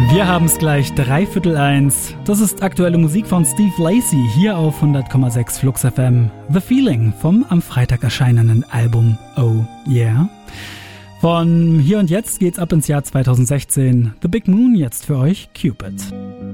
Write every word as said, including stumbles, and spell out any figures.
Wir haben es gleich dreiviertel eins. Das ist aktuelle Musik von Steve Lacy hier auf hundert Komma sechs Flux F M. The Feeling vom am Freitag erscheinenden Album Oh Yeah. Von hier und jetzt geht's ab ins Jahr zweitausendsechzehn. The Big Moon jetzt für euch, Cupid.